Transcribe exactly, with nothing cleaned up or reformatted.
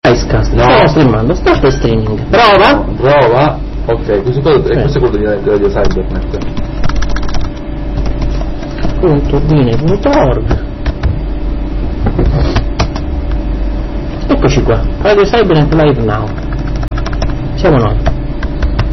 Icecast, no. Stiamo streamando, sta per streaming. Prova? No, prova. Ok, questo, questo è quello di Radio Cybernet. Turbine punto org. Eccoci qua, Radio Cybernet Live Now. Siamo noi.